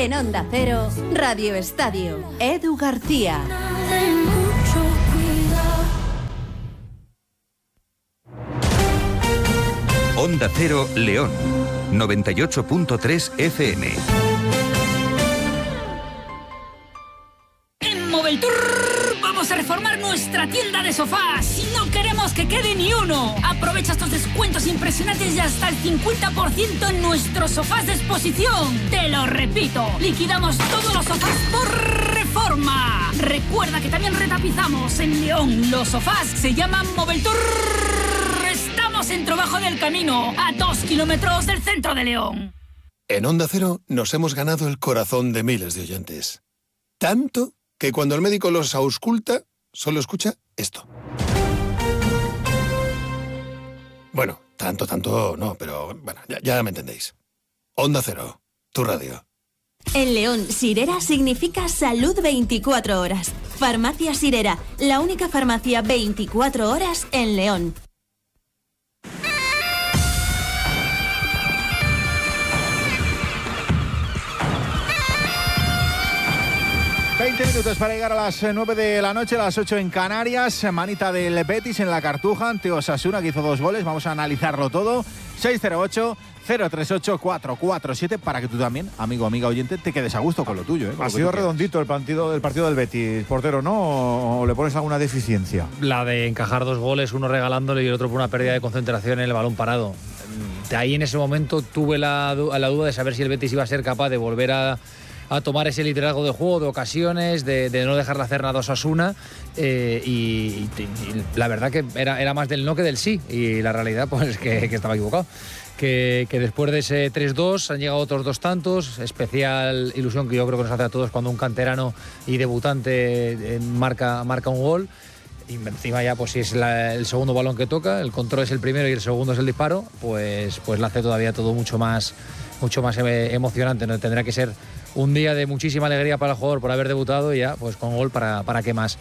En Onda Cero, Radio Estadio, Edu García. Onda Cero León, 98.3 FM. En Moveltour vamos a reformar nuestra tienda de sofás y no queremos que quede ni uno. Aprovecha estos descuentos impresionantes y hasta el 50% en nuestros sofás de exposición. Te lo repito, liquidamos todos los sofás por reforma. Recuerda que también retapizamos en León. Los sofás se llaman Moveltour. Estamos en Trabajo del Camino, a 2 kilómetros del centro de León. En Onda Cero nos hemos ganado el corazón de miles de oyentes. Tanto que cuando el médico los ausculta, solo escucha esto. Bueno, tanto no, pero bueno, ya me entendéis. Onda Cero, tu radio. En León, Sirera significa salud 24 horas. Farmacia Sirera, la única farmacia 24 horas en León. 20 minutos para llegar a las 9 de la noche, a las 8 en Canarias. Manita del Betis en la Cartuja ante Osasuna, que hizo 2 goles. Vamos a analizarlo todo. 608-038-447 para que tú también, amigo, amiga oyente, te quedes a gusto con lo tuyo. Ha sido redondito el partido del Betis, portero, ¿no? ¿O le pones alguna deficiencia? La de encajar 2 goles, uno regalándole y el otro por una pérdida de concentración en el balón parado. De ahí en ese momento tuve la duda de saber si el Betis iba a ser capaz de volver a tomar ese liderazgo de juego, de ocasiones, de no dejarle hacer nada a Osasuna, y la verdad que era más del no que del sí, y la realidad pues que estaba equivocado. Que después de ese 3-2 han llegado otros 2 tantos, especial ilusión que yo creo que nos hace a todos cuando un canterano y debutante marca un gol. Y encima ya, pues si es el segundo balón que toca, el control es el primero y el segundo es el disparo, pues la hace todavía todo mucho más emocionante, ¿no? Tendrá que ser un día de muchísima alegría para el jugador por haber debutado y ya, pues con gol para qué más.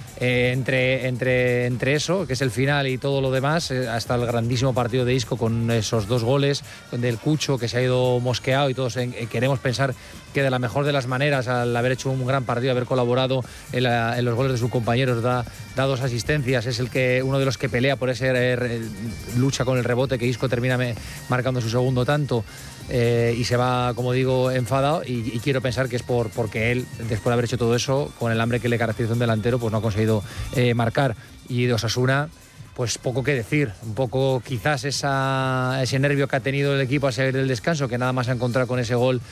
Entre eso, que es el final y todo lo demás, hasta el grandísimo partido de Isco con esos 2 goles, del Cucho que se ha ido mosqueado y todos queremos pensar que de la mejor de las maneras, al haber hecho un gran partido, haber colaborado en los goles de sus compañeros, da 2 asistencias, es uno de los que pelea por ese lucha con el rebote, que Isco termina marcando su segundo tanto. Y se va, como digo, enfadado y quiero pensar que es porque él, después de haber hecho todo eso, con el hambre que le caracteriza un delantero, pues no ha conseguido marcar. Y de Osasuna, pues poco que decir, un poco quizás ese nervio que ha tenido el equipo al salir del descanso, que nada más ha encontrado con ese gol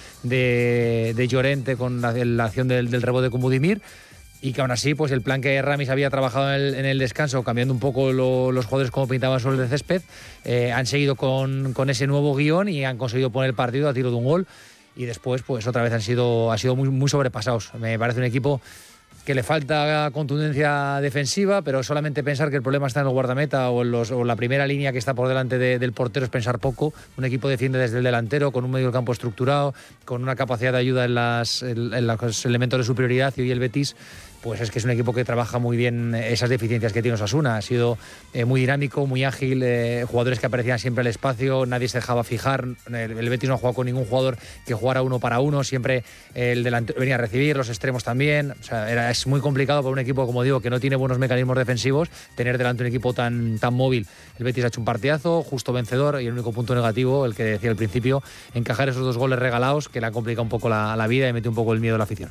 de Llorente, con la acción del rebote con Budimir. Y que aún así, pues el plan que Ramis había trabajado en el descanso, cambiando un poco los jugadores como pintaban sobre el césped, han seguido con ese nuevo guión y han conseguido poner el partido a tiro de un gol. Y después, pues otra vez han sido muy, muy sobrepasados. Me parece un equipo que le falta contundencia defensiva, pero solamente pensar que el problema está en el guardameta o la primera línea que está por delante del portero es pensar poco. Un equipo defiende desde el delantero, con un medio del campo estructurado, con una capacidad de ayuda en los elementos de superioridad, y hoy el Betis, pues es que es un equipo que trabaja muy bien esas deficiencias que tiene Osasuna. Ha sido muy dinámico, muy ágil, jugadores que aparecían siempre al espacio, nadie se dejaba fijar. El Betis no ha jugado con ningún jugador que jugara 1 para 1, siempre el delantero venía a recibir, los extremos también. O sea, es muy complicado para un equipo, como digo, que no tiene buenos mecanismos defensivos, tener delante un equipo tan móvil. El Betis ha hecho un partidazo, justo vencedor, y el único punto negativo, el que decía al principio, encajar esos 2 goles regalados que le han complicado un poco la vida y mete un poco el miedo a la afición.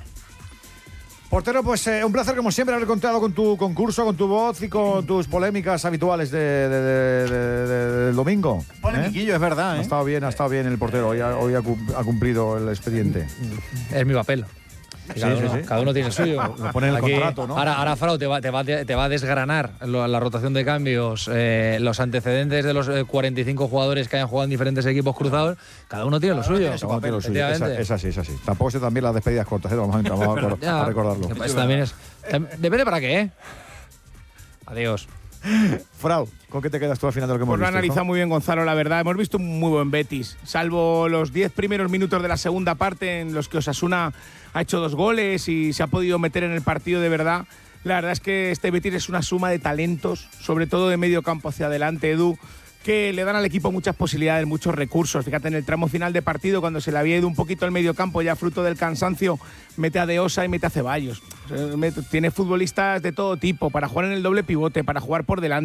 Portero, pues un placer como siempre haber contado con tu concurso, con tu voz y con tus polémicas habituales del domingo. Polemiquillo, es verdad, ¿eh? Ha estado bien el portero, hoy ha cumplido el expediente. Es mi papel. Cada uno tiene el suyo. Lo pone en el contrato, ¿no? Ahora Frau te va a desgranar la rotación de cambios, los antecedentes de los 45 jugadores que hayan jugado en diferentes equipos cruzados. Cada uno tiene lo suyo. Es así. Tampoco sé también las despedidas cortas, vamos a recordarlo. También depende para qué, ¿eh? Adiós. Frau, ¿con qué te quedas tú al final de lo que hemos visto? Lo ha analizado muy bien Gonzalo, la verdad. Hemos visto un muy buen Betis, salvo los 10 primeros minutos de la segunda parte en los que Osasuna ha hecho 2 goles y se ha podido meter en el partido de verdad. La verdad es que este Betis es una suma de talentos, sobre todo de medio campo hacia adelante, Edu, que le dan al equipo muchas posibilidades, muchos recursos. Fíjate, en el tramo final de partido, cuando se le había ido un poquito el medio campo, ya fruto del cansancio, mete a De Osa y mete a Ceballos. Tiene futbolistas de todo tipo, para jugar en el doble pivote, para jugar por delante.